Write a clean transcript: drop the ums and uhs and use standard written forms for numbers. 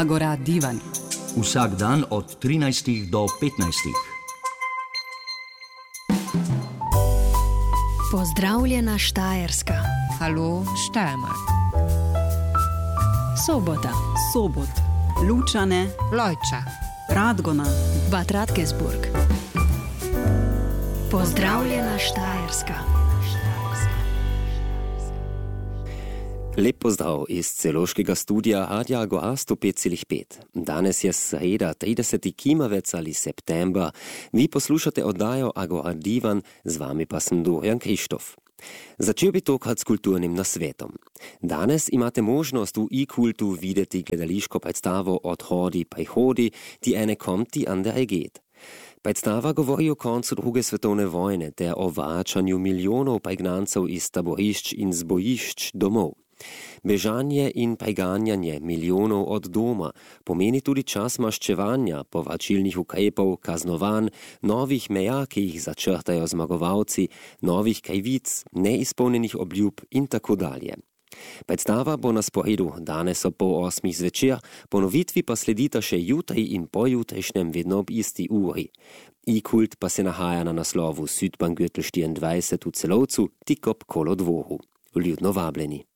Agora Divan. Vsak dan od 13 do 15. Pozdravljena Štajerska. Halo Steiermark. Sobota. Sobot. Lučane. Lojča. Radgona. Bad Radkersburg. Pozdravljena Štajerska. Lep pozdrav iz celoškega studija Radia Agora 105,5. Danes je sreda, 30. kimavec ali september. Vi poslušate oddajo Agora Divan, z vami pa sem Dorian Krištof. Začel bi tokrat s kulturnim nasvetom. Danes imate možnost v e-kultu videti gledališko predstavo Od hodi pa hodi, die eine kommt, die andere geht. Predstava govori o koncu druge svetovne vojne ter o vračanju milijonov pregnancev iz taborišč in z bojišč domov. Bežanje in preganjanje milijonov od doma pomeni tudi čas maščevanja, povračilnih ukrepov, kaznovanj, novih meja, ki jih začrtajo zmagovalci, novih krivic, neizpolnjenih obljub in tako dalje. Predstava bo na sporedu danes ob 7:30 zvečer, ponovitvi pa sledita še jutri in pojutrišnjem vedno ob isti uri. E-kult pa se nahaja na naslovu Südbahnggürtel 24 v Celovcu, tik ob Kolodvoru. Vljudno vabljeni.